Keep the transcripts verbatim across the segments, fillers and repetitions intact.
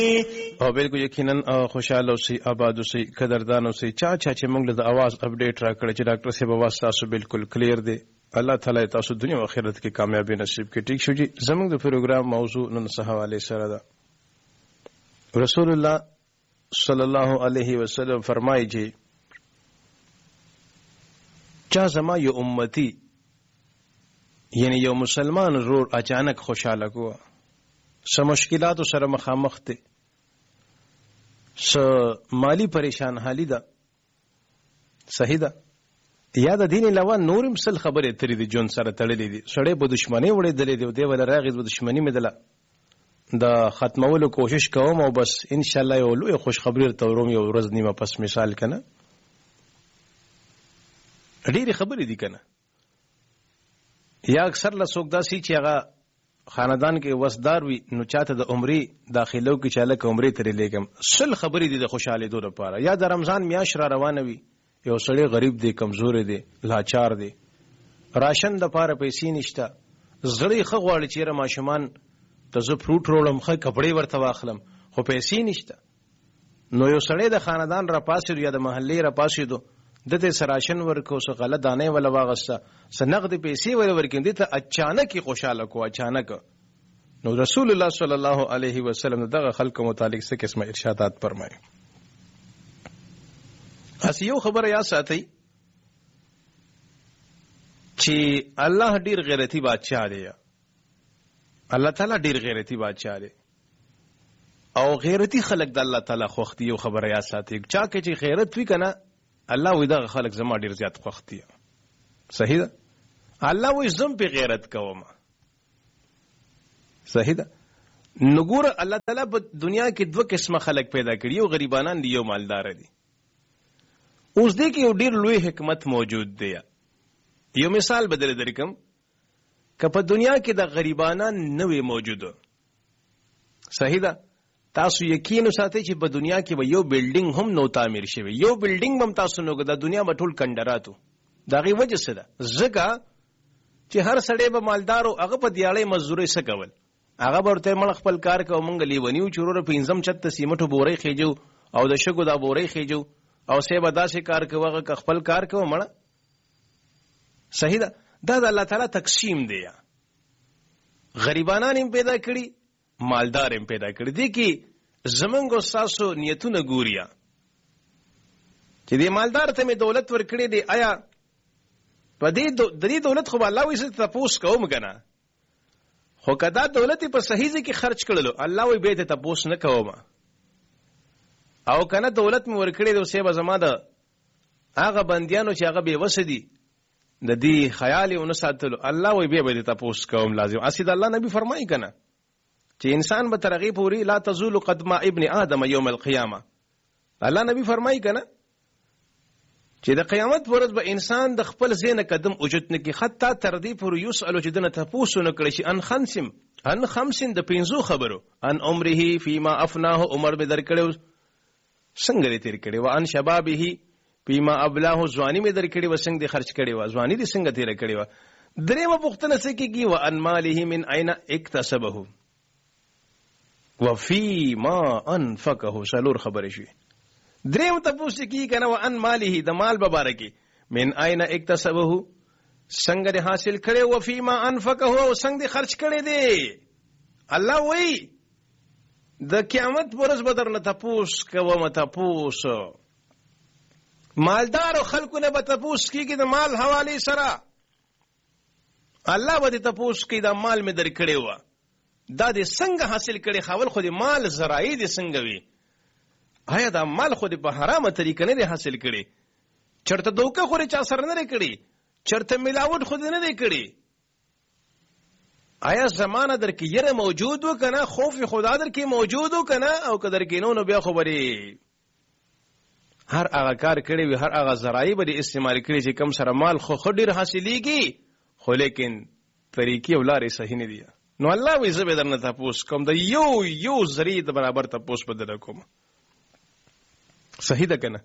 او بالکل یقینا خوشاله اوسئ آباد اوسئ قدردان اوسئ چا چا چې موږ له د اواز اپډیټ را کړی چې ډاکټر صاحب اواز تاسو بالکل کلیر دی الله تعالی تاسو دنیا او آخرت کې کامیابی نصیب کړي. ټیک شو جی. زموږ د پروګرام موضوع نن څه حواله سره ده. رسول الله صلی الله علیه وسلم فرمایي چې چا زما یو امتی یعنی یو مسلمان رور اچانک خوشاله کو سه مشکلاتو سره مخامخ دي سه مالی پریشان حالی ده صحیح ده یا د دین علاوه نورم سل خبرې ترې دي جون سره تړلې دي سړی په دشمنی وړې دلې دی دی ولا راغی په دشمنی مې دله د ختمولو کوشش کوم او بس ان شاء الله یو لوی خوش خبری ته وروم یو ورځ نیمه پس مثال کنه ډېری خبرې دي کنه یا اکثر له څوک داسې چې هغه خاندان کې وسدار وي نو چاته د عمرې داخلو کې چاله کې عمرې ترې لګم سل خبرې دي د خوشاله دو لپاره یا د رمضان میاشت را روانه وي یو سړی غریب دی کمزور دی لاچار دی راشن د پاره پیسې نشته زړی خو غواړي چې را ماشومان ته زه فروټ روړم خو کپڑے ورته واخلم خو پیسې نشته نو یو سړی د خاندان را پاسې یا د محلې را پاسې دو د دې سراشن ورکو څه غلط دانه ولا واغسته څه نقد پیسې ور ورکین دي ته اچانک خوشاله کو اچانک نو رسول الله صلی الله علیه وسلم دغه خلکو متعلق څه قسمه ارشادات فرمایي. اس یو خبره یا ساتي چې الله ډیر غیرتی بادشاہ دی الله تعالی ډیر غیرتی بادشاہ دی او غیرتی خلق د الله تعالی خوختي یو خبره یا ساتي چا کې چې غیرت وی کنه الله وی دا خلق زما ډیر زیات خوختي صحیح ده الله وی زم په غیرت کوم صحیح ده نګور الله تعالی په دنیا کې دوه قسمه خلق پیدا کړي یو غریبانان دي یو مالدار دي اوس دې کې یو ډیر لوی حکمت موجود دی یو مثال بدل درکم که په دنیا کې د غریبانان نه وي موجوده صحیح ده تاسو یقین وساتئ چې په دنیا کې به یو بلډینګ هم نو تعمیر شوی یو بلډینګ هم تاسو نو د دنیا په ټول کندراتو دغه وجه څه ده ځکه چې هر سړی به مالدار او هغه په دیاړې مزدوري څه کول هغه ورته مړ خپل کار کوي مونږ لیونیو چورو پینځم چت سیمټو بورې خېجو او د شګو دا بورې خېجو او سه به داسې کار کوي هغه خپل کار کوي مړ صحیح ده دا د الله تعالی تقسیم دی غریبانان هم پیدا کړي مالدار هم پیدا کړي دي کې زمونږ ساسو نیتونه ګوریا چې دې مالدار ته مې دولت ورکړي دی آیا په دې د دې دولت خو الله وایي چې تاسو کوم کنه خو کدا دولت په صحیح ځای کې خرج کړلو الله وایي به ته تاسو نه کوم او کنه دولت مې ورکړي دی سه به زما د هغه بنديانو چې هغه به وسدي د دې خیال یې ونساتلو الله وایي به به ته تاسو کوم لازم اسید الله نبی فرمایي کنه چې انسان به ترغیب پوری لا تزول قدم ابن آدم یوم القیامه الله نبی فرمایي کنه چې د قیامت ورځ به انسان د خپل زینه قدم اوجت نه کی حتی تر دې پور یسالو چې دنه تاسو نه کړی شي ان خمسم ان خمسین د پنځو خبرو ان عمره فيما افناه عمر به در کړو څنګه دې تیر کړي و ان شبابه فيما ابلاه ځواني مې در کړي و څنګه دې خرج کړي و ځواني دې څنګه تیر کړي و درېمه پوښتنه څه کیږي و ان ماله من اين اکتسبه وفي ما انفقه سلور خبرې شي دریم تاسو کی کنه و ان ماله د مال مبارکی من اين اکتسبه څنګه حاصل کړي و فی ما انفقه او څنګه خرج کړي دي الله وی د قیامت ورځ بدر نه تاسو کوم تاسو مالدار او خلکونه به تاسو کیږي د مال حواله سره الله به تاسو کی د مال می در کړي و دا دې څنګه حاصل کړي خاول خو دې مال زراعي دې څنګه وي آیا دا مال خو دې په حرامه طریقه نه حاصل کړي چرته دوکه خو چا سره نه کړي چرته ملاوت خو نه دی کړي آیا زمانہ در کې یره موجود و کنه خوف خدا در کې موجود و کنه او قدر کې نو بیا خبري هر هغه کار کړي وي هر هغه زراعي به استعمال کړي چې کم سره مال خو خډیر حاصلېږي خو لیکن طریقې ولاره صحیح نه دي نو الله وی زه به درنه تاسو کوم د یو یو زری د برابر تاسو په در کوم صحیح ده کنه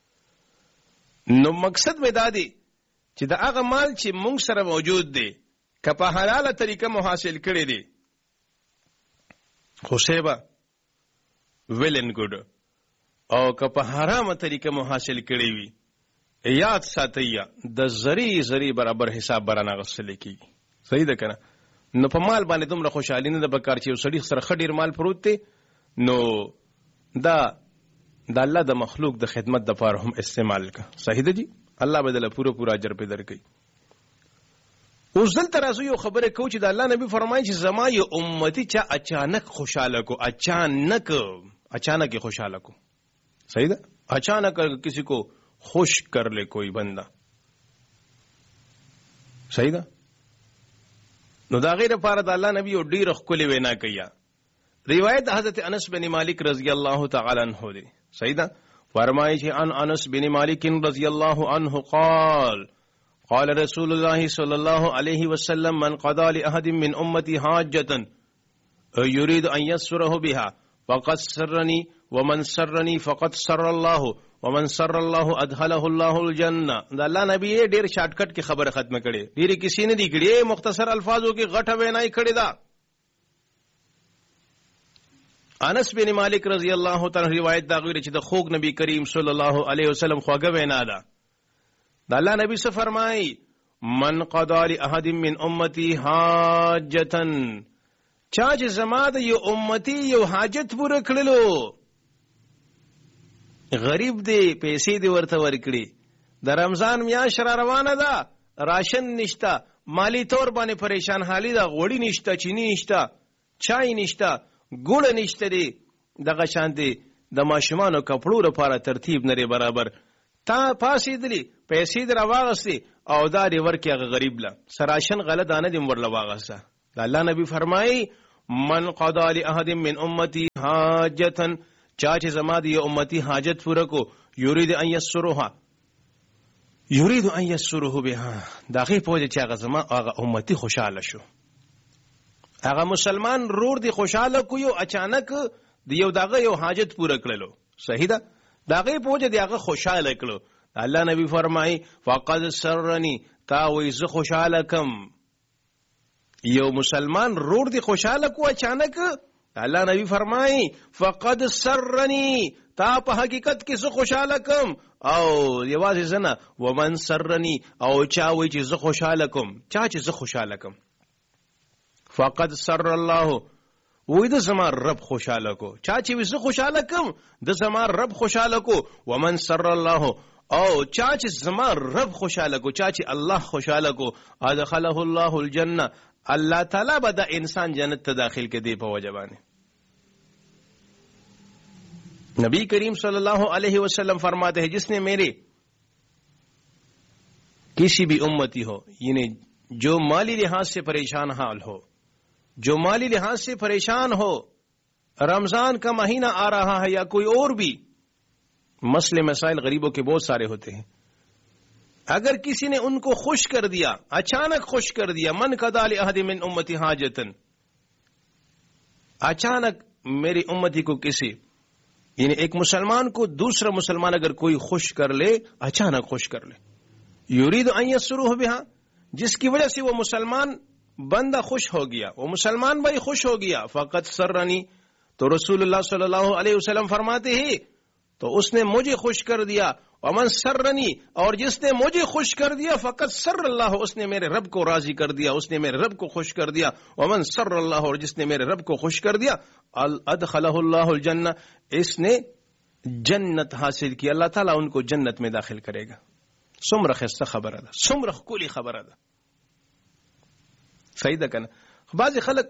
نو مقصد مې دا دی چې دا هغه مال چې مونږ سره موجود دی که په حلاله طریقه مو حاصل کړی دی خو شیبه ویل اینڈ ګډ. او که په حرامه طریقه مو حاصل کړی وي یاد ساتئ د زری زری برابر حساب برانه غسل کیږي. صحیح ده کنه؟ نو په مال باندې دومره خوشحالي نه ده پکار چې یو سړي سره ښه ډېر مال پروت دی نو دا د الله د مخلوق د خدمت دپاره هم استعمال کا. صحیح ده جی؟ الله به دله پوره پوره اجر پې درکوي. اوس دلته راځو یو خبره کوو چې د الله نبی فرمایي چې زما یو امتي چا اچانک خوشحاله کو، اچانک اچانک خوشحاله کو. صحیح ده؟ اچانک کسی کو خوش کر لے کوئی بندہ. صحیح ده؟ نو دا غیر پاره د الله نبی او ډیر خپل وینا کیا. روایت حضرت انس بن مالک رضی الله تعالی عنہ دی. صحیح ده؟ فرمایي چې ان انس بن مالک رضی الله عنه قال قال رسول الله صلی الله علیه وسلم من قضى لأحد من امتی حاجة يريد ان يسره بها فقد سرني ومن سرني فقد سر الله ومن سر الله ادخله الله الجنه. دا الله نبی ډیر شارټ کټ کې خبره ختمه کړي، ډیره کسی نه دی کړي، مختصر الفاظو کې غټه وینای کړي. دا انس بن مالک رضی الله تعالی روایت دا غوړي چې د خوږ نبی کریم صلی الله علیه وسلم خوږه وینا ده. دا الله نبی څه فرمایي؟ من قضى لأحد من امتی حاجة، چا چې زما د یو امتی یو حاجت پوره کړلو، غریب دی پیسې دی ورته ورکړي، د رمضان میاشت را روانه ده، راشن نشته، مالی طور باندې پریشان حالی ده، غوړي نشته، چینی نشته، چای نشته، ګوړه نشته دی، دغه شان دی د ماشومانو کپړو لپاره ترتیب نه برابر، تا پاسېدلی پیسې در واغستې او دا دی ورکې هغه غریب له سراشن غله دانه دې ورله واغسته. د الله نبی فرمایي من قضى لأحد من امتی حاجة، چا چې زما د یو امتی حاجت پوره کو، یرید ان یسرها یرید ان یسره بها، دا غي پوهه چې هغه زما هغه امتی خوشاله شو، هغه مسلمان رور دی خوشاله کو، یو اچانک د یو دغه یو حاجت پوره کړلو. صحیح ده؟ دا غي پوهه دی هغه خوشاله کړو. الله نبی فرمایي فقد سرني، تا وې زه خوشاله کم. یو مسلمان رور دی خوشاله کو اچانک، الله نبی فرمایي فقد سرني، تا په حقیقت کې زه خوشاله کم. او یوازې زنه ومن سرني، او چا وې چې زه خوشاله کم، چا چې زه خوشاله کم فقد سر الله، وې د زما رب خوشاله کو، چا چې زه خوشاله کم د زما رب خوشاله کو. ومن سر الله، او چا چې زما رب خوشاله کو، چا چې الله خوشاله کو، ادخله الله الجنه، اللہ تعالیٰ با دا انسان جنت تا داخل کے دے پا وجبانے. نبی کریم صلی اللہ علیہ وسلم فرماتے ہیں جس نے میرے کسی بھی امتی ہو، یعنی جو مالی لحاظ سے پریشان حال ہو، جو مالی لحاظ سے پریشان ہو، رمضان کا مہینہ آ رہا ہے یا کوئی اور بھی مسئلے مسائل غریبوں کے بہت سارے ہوتے ہیں، اگر کسی نے ان کو خوش کر دیا، اچانک خوش کر دیا، من قضى لأحد من امتی حاجة، اچانک میری امتی کو کسی، یعنی ایک مسلمان کو دوسرا مسلمان اگر کوئی خوش کر لے، اچانک خوش کر لے، یرید ان یسرہ بها، جس کی وجہ سے وہ مسلمان بندہ خوش ہو گیا، وہ مسلمان بھائی خوش ہو گیا، فقط سرنی، تو رسول اللہ صلی اللہ علیہ وسلم فرماتے ہیں تو اس نے مجھے خوش کر دیا. ومن سرنی، اور جس نے مجھے خوش کر دیا، فقط سر اللہ، اس نے میرے رب کو راضی کر دیا، اس نے میرے رب کو خوش کر دیا. ومن سر اللہ، اور جس نے میرے رب کو خوش کر دیا، ادخلہ اللہ الجنہ، اس نے جنت حاصل کی، اللہ تعالیٰ ان کو جنت میں داخل کرے گا. سمر خستہ خبر ادا، سمر کولی خبر ادا. صحیح ده کنه؟ بعض خلک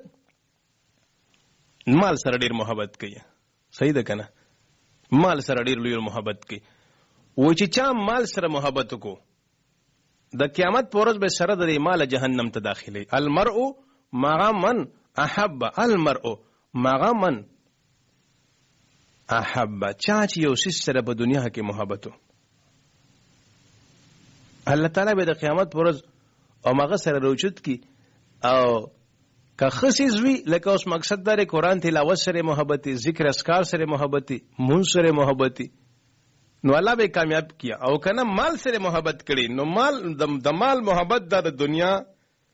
مال سره ډیر محبت کوي. صحیح ده کنه؟ مال سره ډیر لوی محبت کوي. و چې چا مال سره محبت کو، د قیامت پر ورځ به سره د مال جهنم ته داخلي. المرء مع من احب، المرء مع من احب، چا چې یو څه سره په دنیا کې محبت و، الله تعالی به د قیامت پر ورځ او ماغه سره روچت کی، او که خصیز وی لکه اوس مقصد داره قرآن تلاوت سره محبتی، ذکر اسکار سره محبتی، مون سره محبتی، نو الله به کامیاب کیا. او کنه مال سره محبت کړي، نو مال د مال محبت د دنیا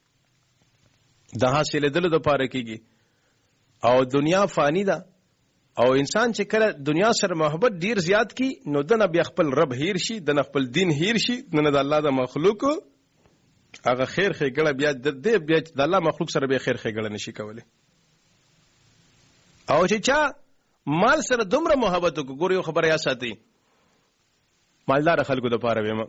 د حاصل دلو د پاره کیږي، او دنیا فانی ده، او انسان چې کله دنیا سره محبت ډیر زیات کی نو دنه بیا خپل رب هیر شي، دنه خپل دین هیر شي، دنه د الله د مخلوق هغه خیر ښېګړه بیا د دې بیا د الله مخلوق سره بیا خیر ښېګړه نشي کولی. او چې چا مال سره دومره محبت وکړو، ګور یو خبره یا ساتي، مالدار خلکو د پاره ویمه،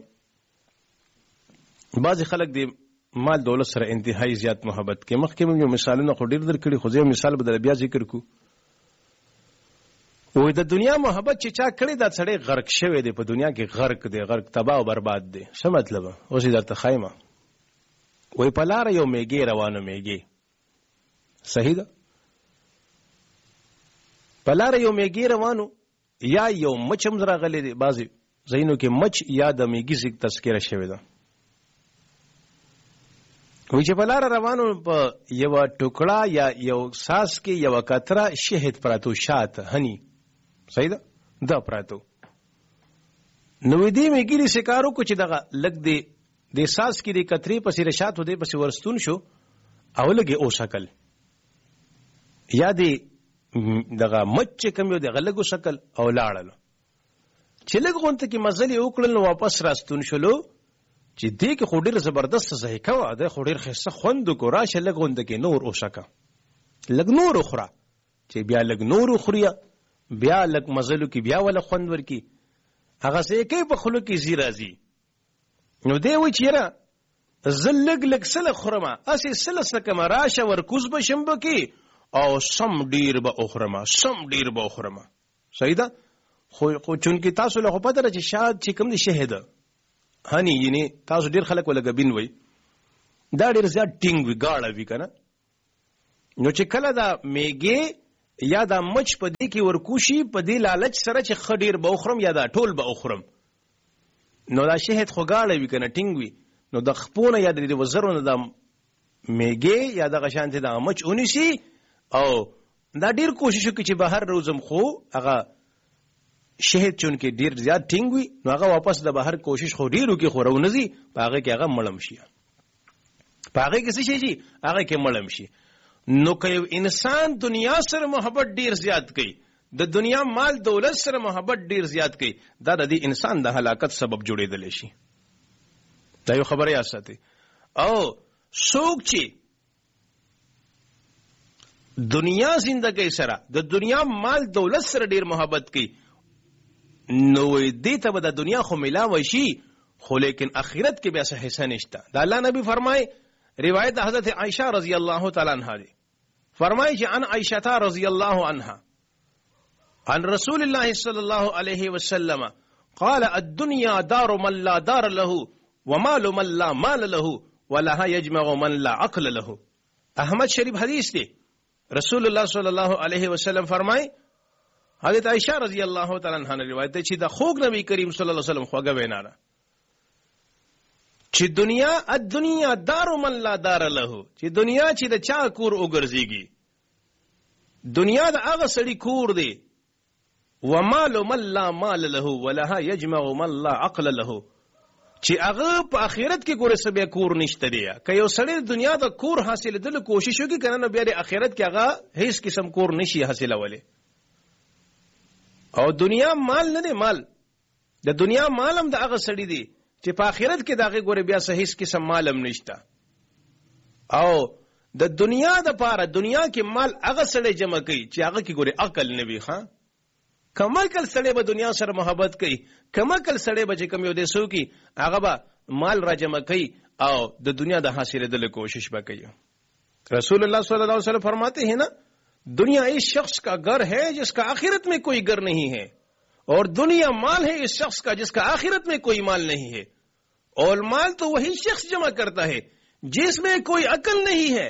بعضې خلک د مال دولت سره انتهایی زیات محبت کوي. مخکې موږ یو مثالونه خو ډېر در کړي، خو زه یو مثال به در بیا ذکر کړو. وایي د دنیا محبت چې چا کړی دا سړی غرق شوی دی، په دنیا کې غرق دی، غرق تباه او برباد دی. څه مطلب؟ اوس یې درته ښایم. وایي په لاره یو میږی روانو، میږی صحیح ده، په لاره یو میږی روانو، یا یو مچ هم راغلی دی، بعضې ځایونو کې مچ یا د میږي تذکره شوې ده. وایي چې په لاره روانو په یوه ټوکړه یا یو ساس کې یوه کتره شهد پراتو، شات هني، صحیح ده، دا پراتو. نو دې میږي دې شکار وکړو چې دغه لږ دی د ساس کې د کترې پسې رشات و دې پسې ورستون شو او لږې اوسکل، یا د دغه مچ چې کوم یو دغه لږ اوسکل او لاړل. چې لږ غونته کې مزل یې وکړل نو واپس راستون شلو، چې دې کې خو ډېر زبردست ذایقه وه، دی خو ډېر ښایسته خوند وکړو، راشه لږ غونته کې نور اوسکه، لږ نور وخوره، چې بیا لږ نور وخوري، بیا لږ مزلو کې بیا وله خوند ورکي، هغسې یې کوي په خولو کې ځي راځي. نو دی وایي چې یاره زه لږ لږ سله خورمه، هسې سله سکمه، راشه ورکوز به شم پکې او سم ډېر به وخورمه، سم ډېر به وخورمه. صحیح ده؟ خو خو چونکې تاسو له خو پته ده چې شاید چې کوم دی شهد هني، یعنې تاسو ډېر خلک وله ګبین وایي، دا ډېر زیات ټینګ وي، ګاړه وي که نه. نو چې کله دا میږې یا دا مچ په دې کې ورکوشي، په دې لالچ سره چې ښه ډېر به وخورم یا دا ټول به وخورم، نو دا شهد خو ګاړه وي که نه، ټینګ وي. نو د خپو نه یا د وزرو نه دا میږې یا دغه شانتې دغه مچ ونیسي او دا ډېر کوشش وکړي چې بهر روزم، خو هغه شهد چونکې ډېر زیات ټینګ وي نو هغه واپس د بهر کوشش خو ډېر وکړي خو رونځي، په هغه کې هغه مړم شي، په هغه کې څه شي شي هغه کې مړم شي. نو که یو انسان دنیا سره محبت ډېر زیات کوي، د دنیا مال دولت سره محبت ډېر زیات کوي، دا د دې انسان د هلاکت سبب جوړېدلی شي. دا یو خبره یاد ساتئ. او څوک چې دنیا زندګۍ سره د دنیا مال دولت سره ډېر محبت کوي، نو دې ته به د دنیا خو ملاوه شي، خو لیکن اخرت کې بیا څه حصه نشته. د الله نبی فرمای، روایت د حضرت عائشہ رضی الله تعالی عنها دی، فرمای چې عن عائشة رضی الله عنها عن رسول الله صلی الله علیه وسلم قال الدنيا دار من لا دار له ومال من لا مال له ولها يجمع من لا عقل له. احمد شریف حدیث دی. رسول الله صلی الله علیه وسلم فرمای، حضرت عائشہ رضی الله تعالی عنها روایت ده چې د خوږ نبی کریم صلی الله علیه وسلم خوږه وینا ده چې دنیا الدنیا دار من لا دار له، چې دنیا چې د چا کور وګرځيږي، دنیا د هغه سړي کور دی، ومال من لا مال له ولها يجمع من لا عقل له، چې هغه په آخرت کې ګوره څه بیا کور نشته دی. که یو سړی دنیا د کور حاصلېدلو کوشش وکړي که نه، نو بیا د آخرت کې هغه هیڅ قسم کور نشي حاصلولی. او دنیا مال نه دی، مال د دنیا مال هم د هغه سړي دی چې په آخرت کې د هغې ګوره بیا څه هیڅ قسم مال هم نشته. او د دنیا د پاره دنیا کې مال هغه سړی جمع کوي چې هغه کې ګوره عقل نه وي. ښه کمکل سړی به دنیا سره محبت کوي، کمکل سړی به چې کوم یو دی څوکي هغه به مال را جمع کوي او د دنیا د حاصلېدلو کوشش به کوي. رسول اللہ صلی اللہ علیہ وسلم فرماتے ہیں نا، دنیا اس شخص کا گھر ہے جس کا آخرت میں کوئی گھر نہیں ہے، اور دنیا مال ہے اس شخص کا جس کا آخرت میں کوئی مال نہیں ہے. اور مال تو وہی شخص جمع کرتا ہے جس میں کوئی عقل نہیں ہے.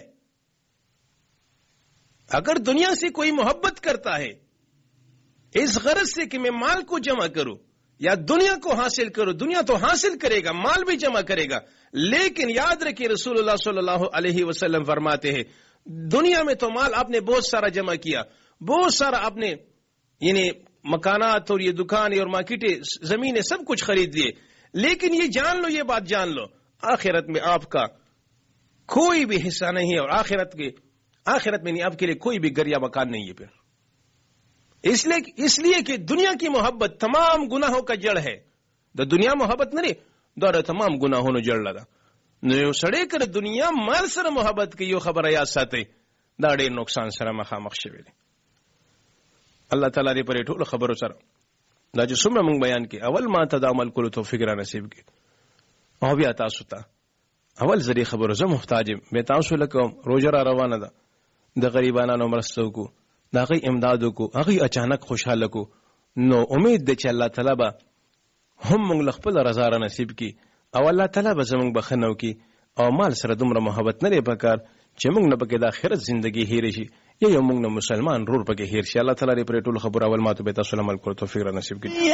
اگر دنیا سے کوئی محبت کرتا ہے اس غرض سے کہ میں مال کو جمع کروں یا دنیا کو حاصل کروں، دنیا تو حاصل کرے گا، مال بھی جمع کرے گا، لیکن یاد رکھیں رسول اللہ صلی اللہ علیہ وسلم فرماتے ہیں دنیا میں تو مال آپ نے بہت سارا جمع کیا، بہت سارا آپ نے یعنی مکانات اور یہ دکان اور مارکیٹیں زمینیں سب کچھ خرید لیے، لیکن یہ جان لو، یہ بات جان لو، آخرت میں آپ کا کوئی بھی حصہ نہیں ہے، اور آخرت کے آخرت میں نہیں آپ کے لیے کوئی بھی گھر یا مکان نہیں ہے. پھر इसलिए इसलिए कि दुनिया की मोहब्बत तमाम गुनाहों का जड़ है. د دنیا محبت نه لري دا د تمام ګناهونو جړ لده. نو یو سړی کړه دنیا مال سره محبت کوي یو خبره یاد ساتي دا ډېر نقصان سره مخامخ شوی دی. الله تعالی دې پر ټول خبرو سره دا چې څومره موږ بیان کې اول ما ته د عمل کولو توفیق را نصیب کړي او بیا تاسو ته اول زری خبرو زه محتاج یم به تاسو لکه روزه را روانه ده د غریبانو مرسته وکړو د هغوی امداد وکړو هغوی اچانک خوشحاله کو نو امید ده چې الله تعالی به هم موږ له خپل رضا را نصیب کړي او الله تعالی به زموږ بخښنه وکړي او مال سره دومره محبت نه دی پکار چې موږ نه پکې د آخرت زندگی هېره شي یا یو موږ نه مسلمان رور پکې هېر شي. الله تعالی دې پرې ټولو خبرو اول ما ته به تاسو عمل کولو توفیق را نصیب کړي.